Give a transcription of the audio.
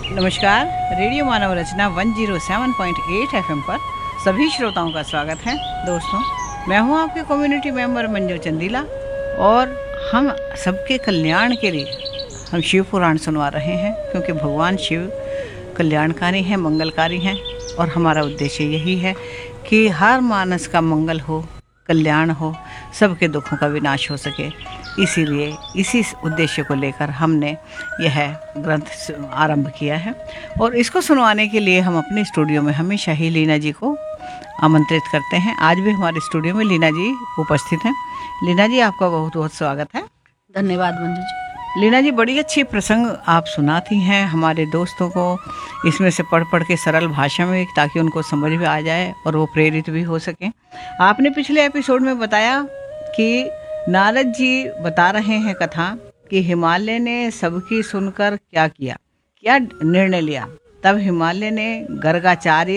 नमस्कार। रेडियो मानव रचना 107.8 एफएम पर सभी श्रोताओं का स्वागत है। दोस्तों, मैं हूं आपके कम्युनिटी मेंबर मंजू चंदीला और हम सबके कल्याण के लिए हम शिव पुराण सुनवा रहे हैं, क्योंकि भगवान शिव कल्याणकारी हैं, मंगलकारी हैं और हमारा उद्देश्य यही है कि हर मानस का मंगल हो, कल्याण हो, सबके दुखों का विनाश हो सके। इसीलिए इसी उद्देश्य को लेकर हमने यह ग्रंथ आरंभ किया है और इसको सुनवाने के लिए हम अपने स्टूडियो में हमेशा ही लीना जी को आमंत्रित करते हैं। आज भी हमारे स्टूडियो में लीना जी उपस्थित हैं। लीना जी, आपका बहुत बहुत स्वागत है। धन्यवाद मंजू जी। लीना जी, बड़ी अच्छी प्रसंग आप सुनाती हैं हमारे दोस्तों को, इसमें से पढ़ पढ़ के सरल भाषा में, ताकि उनको समझ में आ जाए और वो प्रेरित भी हो सकें। आपने पिछले एपिसोड में बताया कि नारद जी बता रहे हैं कथा कि हिमालय ने सबकी सुनकर क्या किया, क्या निर्णय लिया। तब हिमालय ने गर्गाचार्य